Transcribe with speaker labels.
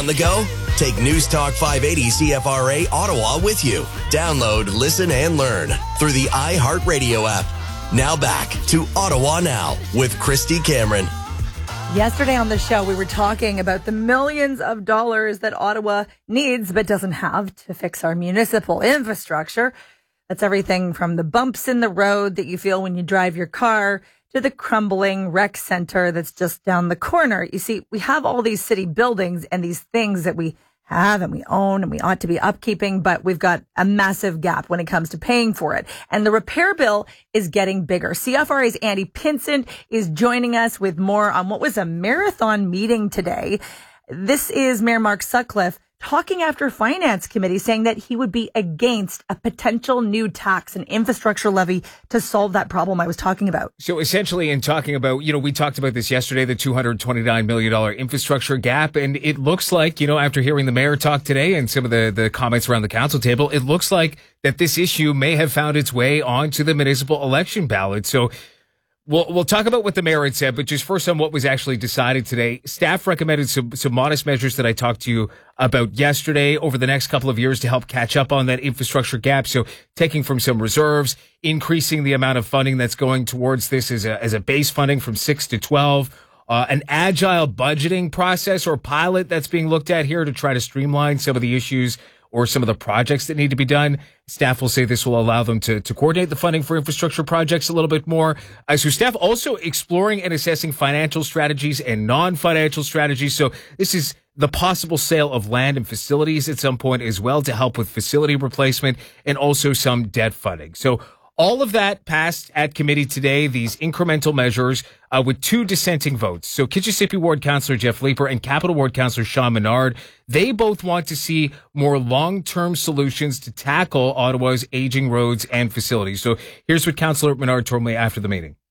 Speaker 1: On the go? Take News Talk 580 CFRA Ottawa with you. Download, listen, and learn through the iHeartRadio app. Now back to Ottawa Now with Christy Cameron.
Speaker 2: Yesterday on the show, we were talking about the millions of dollars that Ottawa needs but doesn't have to fix our municipal infrastructure. That's everything from the bumps in the road that you feel when you drive your car to the crumbling rec center that's just down the corner. You see, we have all these city buildings and these things that we have and we own and we ought to be upkeeping, but we've got a massive gap when it comes to paying for it. And the repair bill is getting bigger. CFRA's Andy Pinsent is joining us with more on what was a marathon meeting today. This is Mayor Mark Sutcliffe talking after Finance Committee, saying that he would be against a potential new tax and infrastructure levy to solve that problem I was talking about.
Speaker 3: So essentially, in talking about, we talked about this yesterday, the $229 million infrastructure gap. And it looks like, after hearing the mayor talk today and some of the comments around the council table, it looks like that this issue may have found its way onto the municipal election ballot. So we'll talk about what the mayor had said, but just first on what was actually decided today. Staff recommended some modest measures that I talked to you about yesterday over the next couple of years to help catch up on that infrastructure gap. So taking from some reserves, increasing the amount of funding that's going towards this as a base funding from 6 to 12, an agile budgeting process or pilot that's being looked at here to try to streamline some of the issues or some of the projects that need to be done. Staff will say this will allow them to coordinate the funding for infrastructure projects a little bit more. So staff also exploring and assessing financial strategies and non-financial strategies. So this is the possible sale of land and facilities at some point as well to help with facility replacement and also some debt funding. So all of that passed at committee today, these incremental measures with 2 dissenting votes. So Kitchissippi Ward Councillor Jeff Leeper and Capital Ward Councillor Sean Menard, they both want to see more long-term solutions to tackle Ottawa's aging roads and facilities. So here's what Councillor Menard told me after the meeting.